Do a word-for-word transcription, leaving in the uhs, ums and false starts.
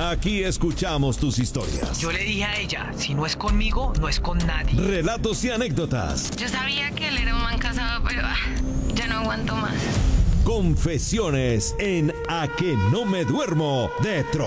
Aquí escuchamos tus historias. Yo le dije a ella, si no es conmigo, no es con nadie. Relatos y anécdotas. Yo sabía que él era un man casado, pero ah, ya no aguanto más. Confesiones en A que no me duermo de Tro.